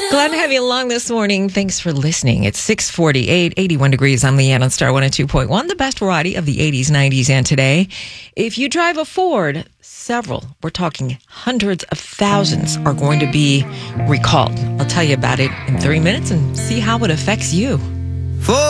Glad to have you along this morning. Thanks for listening. It's 6:48, 81 degrees. I'm Leanne on Star 102.1, the best variety of the 80s, 90s, and today. If you drive a Ford, we're talking hundreds of thousands are going to be recalled. I'll tell you about it in 3 minutes and see how it affects you.